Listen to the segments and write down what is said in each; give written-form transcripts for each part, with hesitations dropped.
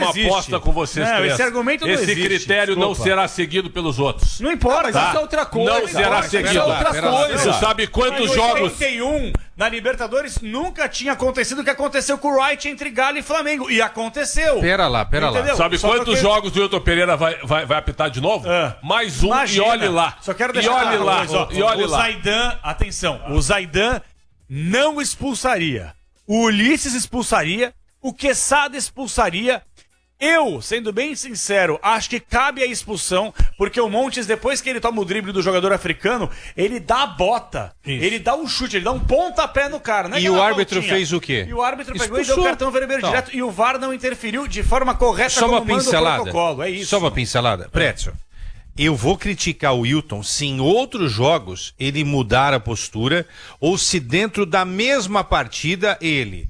uma aposta com vocês três. Esse argumento não existe. Esse critério não será seguido pelos outros. Não importa. Mas isso é outra coisa. Não será seguido. Isso é outra coisa. Você sabe quantos jogos... 81, na Libertadores, nunca tinha acontecido o que aconteceu com o Wright entre Galo e Flamengo. E aconteceu. Pera lá. Sabe quantos jogos o Wilton Pereira vai apitar de novo? Mais um. Imagina. E olhe lá. Só quero deixar claro uma coisa, e olhe o lá. Zaidan, atenção, o Zaidan não expulsaria. O Ulisses expulsaria. O Quesada expulsaria. Eu, sendo bem sincero, acho que cabe a expulsão, porque o Montes, depois que ele toma o drible do jogador africano, ele dá a bota, ele dá um chute, ele dá um pontapé no cara. Não é e o árbitro fez o quê? E o árbitro pegou e deu o cartão vermelho direto, e o VAR não interferiu de forma correta Só uma como manda o pincelada. protocolo. É isso. Só uma pincelada. Pretzel, eu vou criticar o Wilton se em outros jogos ele mudar a postura, ou se dentro da mesma partida ele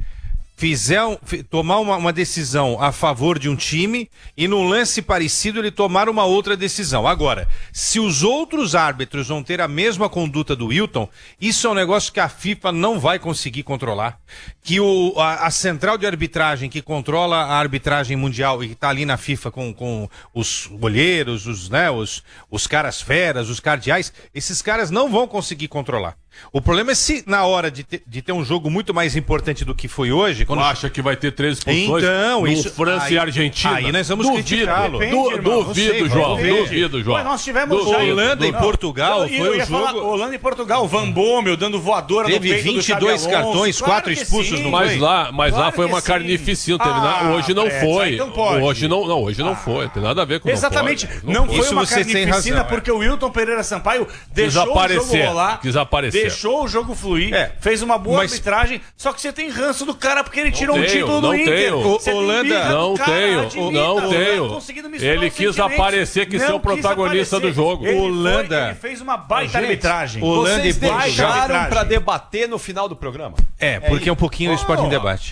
tomar uma decisão a favor de um time e num lance parecido ele tomar uma outra decisão. Agora, se os outros árbitros vão ter a mesma conduta do Wilton, isso é um negócio que a FIFA não vai conseguir controlar. Que a central de arbitragem que controla a arbitragem mundial e que está ali na FIFA com os olheiros, os caras feras, os cardeais, esses caras não vão conseguir controlar. O problema é se na hora de ter um jogo muito mais importante do que foi hoje... Quando acha que vai ter 13 expulsões então, isso, França e Argentina? Aí nós vamos criticá-lo. Duvido, João. Mas nós tivemos Holanda e Portugal foi o jogo... Holanda e Portugal, Van Bommel dando voadora no peito do Xabi Alonso. Teve 22 cartões, 4 expulsos no Mas lá foi uma carnificina. Hoje não foi. Hoje não foi. Tem nada a ver com exatamente. Não foi uma carnificina porque o Wilton Pereira Sampaio deixou o jogo rolar. Quis aparecer. Deixou o jogo fluir, fez uma boa arbitragem, só que você tem ranço do cara porque ele tirou um título do Inter. Holanda, não tenho. Ele quis aparecer que ser o protagonista do jogo. Ele fez uma baita arbitragem. Vocês deixaram pra debater no final do programa. Porque é um pouquinho o Esporte em Debate.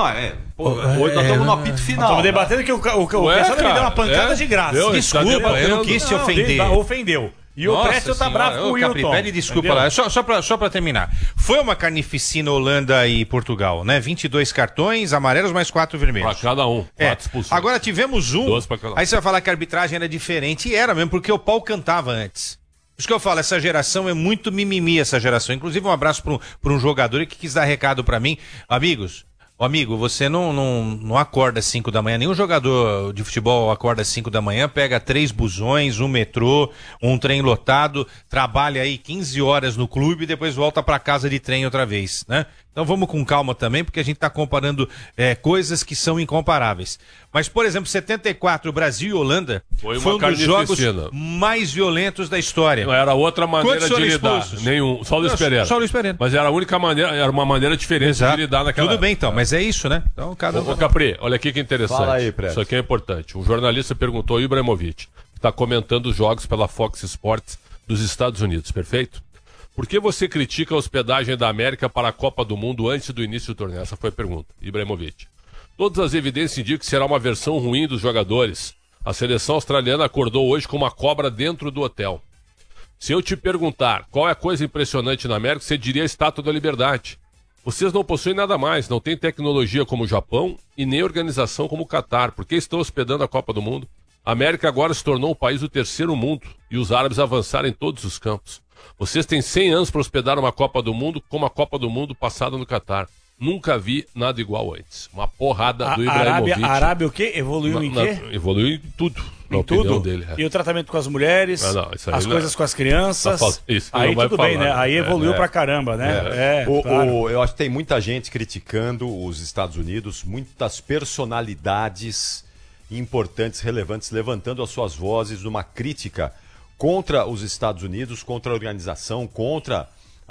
Hoje nós estamos no apito final. Estamos debatendo que o pessoal me deu uma pancada de graça. Desculpa, eu não quis te ofender. Ofendeu. E o Préstio tá bravo com o Wilton. Pede desculpa lá. Só pra terminar. Foi uma carnificina Holanda e Portugal, né? 22 cartões amarelos mais 4 vermelhos. Pra cada um. 4 expulsões. Agora tivemos um. Aí você vai falar que a arbitragem era diferente. E era mesmo, porque o pau cantava antes. Por isso que eu falo, essa geração é muito mimimi, essa geração. Inclusive, um abraço pra um jogador que quis dar recado pra mim. Amigo, você não acorda às 5 da manhã. Nenhum jogador de futebol acorda às 5 da manhã, pega 3 busões, um metrô, um trem lotado, trabalha aí 15 horas no clube e depois volta para casa de trem outra vez, né? Então vamos com calma também, porque a gente está comparando coisas que são incomparáveis. Mas, por exemplo, 74, Brasil e Holanda foi um dos jogos mais violentos da história. Não, era outra maneira de lidar. Nenhum. Só o Luiz Pereira. Só o Luiz Pereira. Mas era a única maneira, era uma maneira diferente de lidar naquela Tudo bem, então, mas é isso, né? Então, cada um... Ô, Capri, olha aqui que interessante. Fala aí, Prédio. Isso aqui é importante. Um jornalista perguntou ao Ibrahimovic, que está comentando os jogos pela Fox Sports dos Estados Unidos, perfeito? Por que você critica a hospedagem da América para a Copa do Mundo antes do início do torneio? Essa foi a pergunta. Ibrahimovic. Todas as evidências indicam que será uma versão ruim dos jogadores. A seleção australiana acordou hoje com uma cobra dentro do hotel. Se eu te perguntar qual é a coisa impressionante na América, você diria a Estátua da Liberdade. Vocês não possuem nada mais, não tem tecnologia como o Japão e nem organização como o Catar. Por que estão hospedando a Copa do Mundo? A América agora se tornou um país do terceiro mundo e os árabes avançaram em todos os campos. Vocês têm 100 anos para hospedar uma Copa do Mundo como a Copa do Mundo passada no Catar. Nunca vi nada igual antes. Uma porrada do Ibrahimovic. A Arábia o quê? Evoluiu em quê? Evoluiu em tudo. Em tudo? Dele, E o tratamento com as mulheres, as coisas com as crianças. Isso aí tudo falar, bem, né? Aí evoluiu pra caramba, né? Claro. Eu acho que tem muita gente criticando os Estados Unidos, muitas personalidades importantes, relevantes, levantando as suas vozes numa crítica contra os Estados Unidos, contra a organização, contra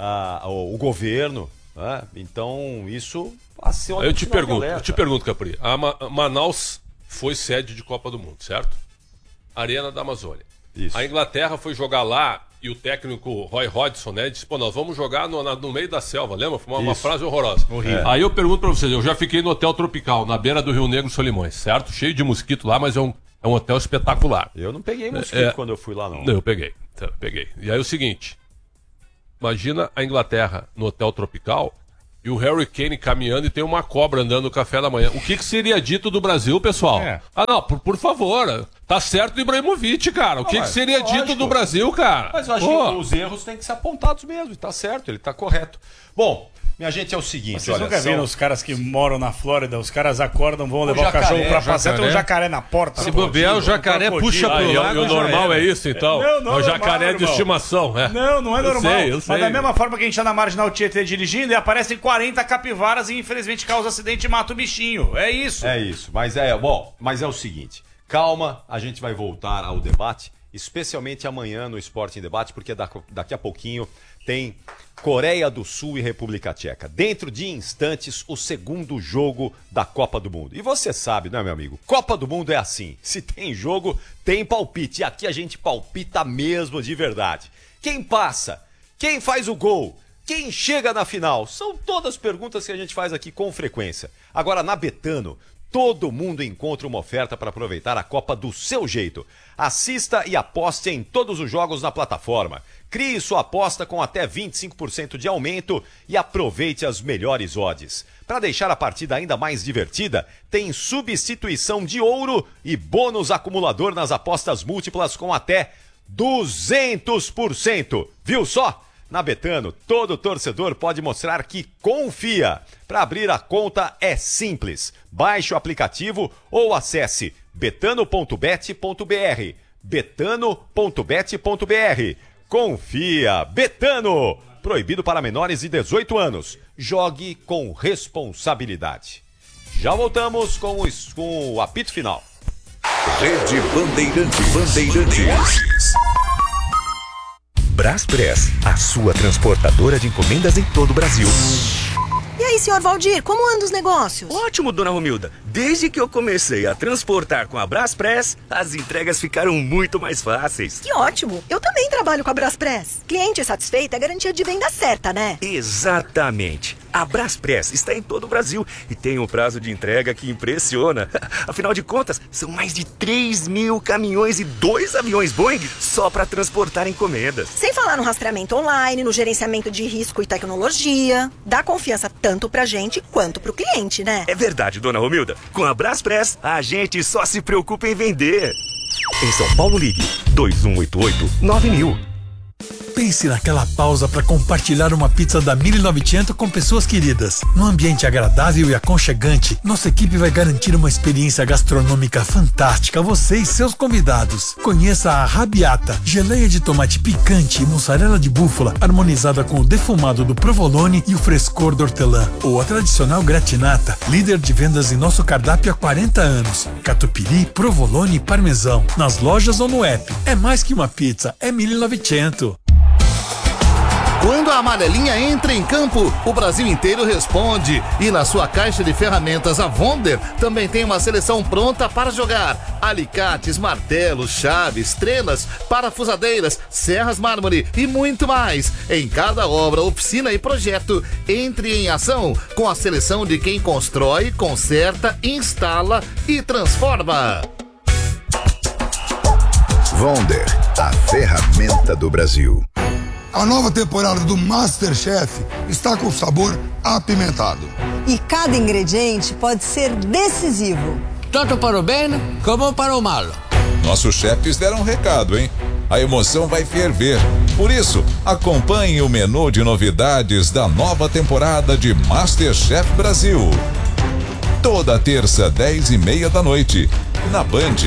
o governo. Né? Então, isso aciona. Eu te pergunto, Capri. Manaus foi sede de Copa do Mundo, certo? Arena da Amazônia. Isso. A Inglaterra foi jogar lá e o técnico Roy Hodgson, né, disse, nós vamos jogar no meio da selva, lembra? Foi uma frase horrorosa. Aí eu pergunto pra vocês, eu já fiquei no Hotel Tropical, na beira do Rio Negro Solimões, certo? Cheio de mosquito lá, mas é um hotel espetacular. Eu não peguei mosquito quando eu fui lá, não. Eu peguei. E aí é o seguinte, imagina a Inglaterra no Hotel Tropical e o Harry Kane caminhando e tem uma cobra andando no café da manhã. O que seria dito do Brasil, pessoal? Não, por favor. Tá certo o Ibrahimovic, cara. O que seria dito do Brasil, cara? Mas eu acho que os erros têm que ser apontados mesmo. E tá certo, ele tá correto. Bom, minha gente, é o seguinte, vocês nunca viram os caras que moram na Flórida, os caras acordam, vão levar jacaré, o cachorro pra passear, tem um jacaré na porta. Se bobear, o jacaré puxa pro lado. E o normal é isso, então? Não é o é jacaré normal, de estimação, né? Não é normal. Eu sei. Mas da mesma forma que a gente tá na Marginal Tietê dirigindo, e aparecem 40 capivaras e infelizmente causa acidente e mata o bichinho. É isso. É isso, mas é o seguinte, calma, a gente vai voltar ao debate, especialmente amanhã no Esporte em Debate, porque daqui a pouquinho tem Coreia do Sul e República Tcheca. Dentro de instantes, o segundo jogo da Copa do Mundo. E você sabe, não é, meu amigo? Copa do Mundo é assim. Se tem jogo, tem palpite. E aqui a gente palpita mesmo de verdade. Quem passa? Quem faz o gol? Quem chega na final? São todas perguntas que a gente faz aqui com frequência. Agora, na Betano, todo mundo encontra uma oferta para aproveitar a Copa do seu jeito. Assista e aposte em todos os jogos na plataforma. Crie sua aposta com até 25% de aumento e aproveite as melhores odds. Para deixar a partida ainda mais divertida, tem substituição de ouro e bônus acumulador nas apostas múltiplas com até 200%. Viu só? Na Betano, todo torcedor pode mostrar que confia. Para abrir a conta é simples. Baixe o aplicativo ou acesse betano.bet.br. betano.bet.br. Confia. Betano. Proibido para menores de 18 anos. Jogue com responsabilidade. Já voltamos com o apito final. Rede Bandeirantes. Braspress, a sua transportadora de encomendas em todo o Brasil. E aí, senhor Valdir, como andam os negócios? Ótimo, dona Romilda. Desde que eu comecei a transportar com a Braspress, as entregas ficaram muito mais fáceis. Que ótimo! Eu também trabalho com a Braspress. Cliente satisfeito é garantia de venda certa, né? Exatamente. A Braspress está em todo o Brasil e tem um prazo de entrega que impressiona. Afinal de contas, são mais de 3.000 caminhões e 2 aviões Boeing só para transportar encomendas. Sem falar no rastreamento online, no gerenciamento de risco e tecnologia. Dá confiança tanto pra gente quanto pro cliente, né? É verdade, dona Romilda. Com a Braspress, a gente só se preocupa em vender. Em São Paulo, ligue 2188-9000. Pense naquela pausa para compartilhar uma pizza da 1900 com pessoas queridas. Num ambiente agradável e aconchegante, nossa equipe vai garantir uma experiência gastronômica fantástica a você e seus convidados. Conheça a Rabiata, geleia de tomate picante e mussarela de búfala, harmonizada com o defumado do provolone e o frescor do hortelã. Ou a tradicional gratinata, líder de vendas em nosso cardápio há 40 anos. Catupiry, provolone e parmesão. Nas lojas ou no app. É mais que uma pizza, é 1900. Quando a amarelinha entra em campo, o Brasil inteiro responde. E na sua caixa de ferramentas, a Wonder também tem uma seleção pronta para jogar. Alicates, martelos, chaves, trenas, parafusadeiras, serras mármore e muito mais. Em cada obra, oficina e projeto, entre em ação com a seleção de quem constrói, conserta, instala e transforma. Wonder, a ferramenta do Brasil. A nova temporada do MasterChef está com sabor apimentado. E cada ingrediente pode ser decisivo. Tanto para o bem como para o mal. Nossos chefes deram um recado, hein? A emoção vai ferver. Por isso, acompanhe o menu de novidades da nova temporada de MasterChef Brasil. Toda terça, 10h30 da noite, na Band.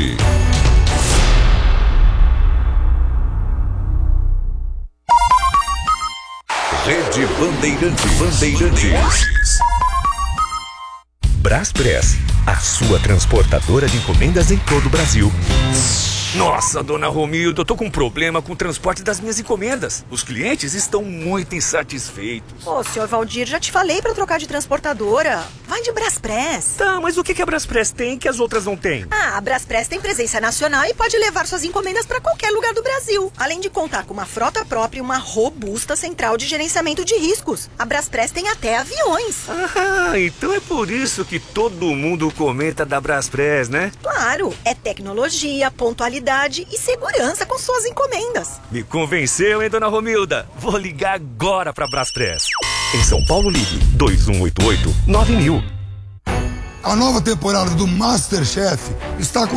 Rede Bandeirantes. Braspress, a sua transportadora de encomendas em todo o Brasil. Nossa, dona Romilda, eu tô com um problema com o transporte das minhas encomendas. Os clientes estão muito insatisfeitos. Ô, senhor Valdir, já te falei pra trocar de transportadora. Vai de Braspress. Tá, mas o que a Braspress tem que as outras não têm? Ah, a Braspress tem presença nacional e pode levar suas encomendas pra qualquer lugar do Brasil. Além de contar com uma frota própria e uma robusta central de gerenciamento de riscos. A Braspress tem até aviões. Ah, então é por isso que todo mundo comenta da Braspress, né? Claro, é tecnologia, pontualidade e segurança com suas encomendas. Me convenceu, hein, dona Romilda? Vou ligar agora pra Braspress. Em São Paulo, ligue 2188-9000. A nova temporada do MasterChef está com